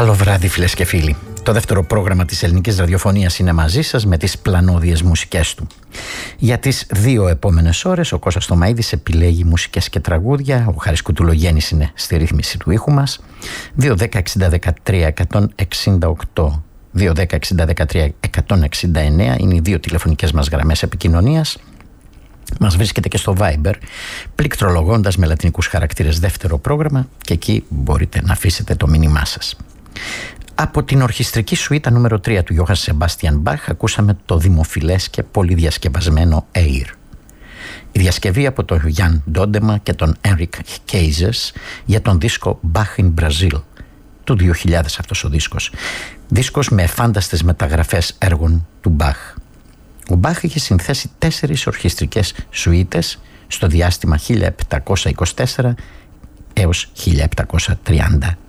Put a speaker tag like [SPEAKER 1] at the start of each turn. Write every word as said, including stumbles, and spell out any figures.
[SPEAKER 1] Καλό βράδυ, φίλες και φίλοι. Το δεύτερο πρόγραμμα της ελληνικής ραδιοφωνίας είναι μαζί σας με τις πλανόδιες μουσικές του. Για τις δύο επόμενες ώρες ο Κώστας Θωμαΐδης επιλέγει μουσικές και τραγούδια. Ο Χάρης Κουτουλογέννης είναι στη ρύθμιση του ήχου μας. δύο δέκα εξήντα δεκατρία εκατόν εξήντα οκτώ, δύο δέκα εξήντα δεκατρία εκατόν εξήντα εννέα είναι οι δύο τηλεφωνικές μας γραμμές επικοινωνίας. Μας βρίσκεται και στο Viber, πληκτρολογώντας με λατινικούς χαρακτήρες δεύτερο πρόγραμμα, και εκεί μπορείτε να αφήσετε το μήνυμά σας. Από την ορχιστρική σουίτα νούμερο τρία του Johann Sebastian Bach ακούσαμε το δημοφιλές και πολύ διασκευασμένο Air. Η διασκευή από τον Γιάν Ντόντεμα και τον Enric Cases για τον δίσκο Bach in Brazil του δύο χιλιάδες, αυτός ο δίσκος. Δίσκος με φάνταστες μεταγραφές έργων του Bach. Ο Μπάχ είχε συνθέσει τέσσερις ορχιστρικές σουίτες στο διάστημα χίλια επτακόσια είκοσι τέσσερα έως χίλια επτακόσια τριάντα